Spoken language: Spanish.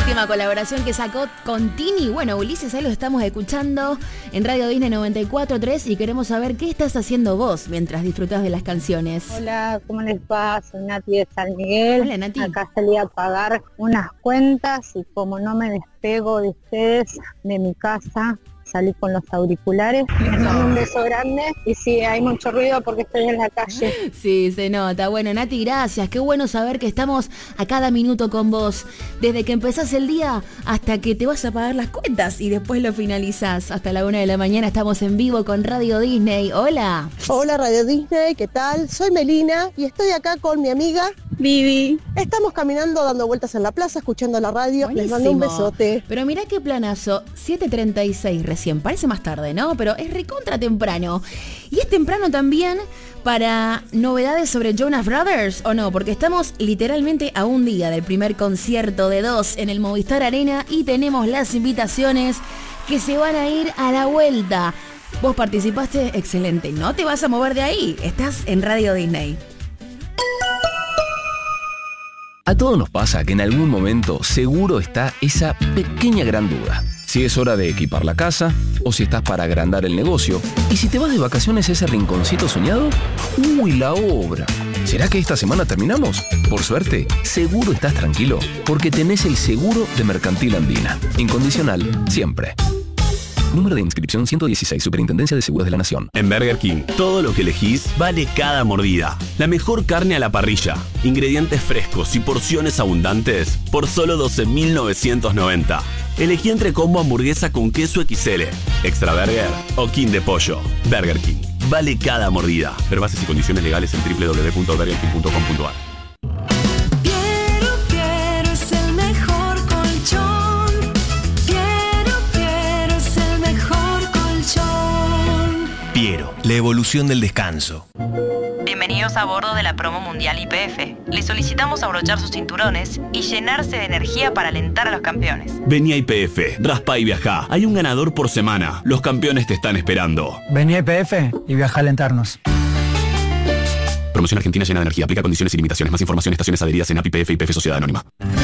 Última colaboración que sacó con Tini. Bueno, Ulises, ahí lo estamos escuchando en Radio Disney 94.3 y queremos saber qué estás haciendo vos mientras disfrutás de las canciones. Hola, ¿cómo les va? Soy Nati de San Miguel. Hola, Nati. Acá salí a pagar unas cuentas y como no me despego de ustedes, de mi casa, salí con los auriculares. Les mando un beso grande y sí, hay mucho ruido porque estoy en la calle. Sí, se nota. Bueno, Nati, gracias. Qué bueno saber que estamos a cada minuto con vos. Desde que empezás el día hasta que te vas a pagar las cuentas y después lo finalizás. Hasta la 1 de la mañana estamos en vivo con Radio Disney. Hola. Hola Radio Disney, ¿qué tal? Soy Melina y estoy acá con mi amiga Vivi. Estamos caminando, dando vueltas en la plaza, escuchando la radio. Buenísimo. Les mando un besote. Pero mirá qué planazo. 7:36 recién. Parece más tarde, ¿no? Pero es recontra temprano. Y es temprano también para novedades sobre Jonas Brothers, ¿o no? Porque estamos literalmente a un día del primer concierto de 2 en el Movistar Arena y tenemos las invitaciones que se van a ir a la vuelta. Vos participaste, excelente. No te vas a mover de ahí. Estás en Radio Disney. A todos nos pasa que en algún momento seguro está esa pequeña gran duda. Si es hora de equipar la casa o si estás para agrandar el negocio. Y si te vas de vacaciones a ese rinconcito soñado, ¡uy, la obra! ¿Será que esta semana terminamos? Por suerte, seguro estás tranquilo, porque tenés el seguro de Mercantil Andina. Incondicional, siempre. Número de inscripción 116, Superintendencia de Seguros de la Nación. En Burger King, todo lo que elegís vale cada mordida. La mejor carne a la parrilla, ingredientes frescos y porciones abundantes por solo $12.990. Elegí entre combo hamburguesa con queso XL, extra burger o king de pollo. Burger King, vale cada mordida. Ver bases y condiciones legales en www.burgerking.com.ar. Piero, la evolución del descanso. Bienvenidos a bordo de la promo mundial YPF. Les solicitamos abrochar sus cinturones y llenarse de energía para alentar a los campeones. Vení a YPF, raspa y viajá. Hay un ganador por semana. Los campeones te están esperando. Vení a YPF y viaja a alentarnos. Promoción argentina llena de energía. Aplica condiciones y limitaciones. Más información, estaciones adheridas en API, YPF y YPF Sociedad Anónima.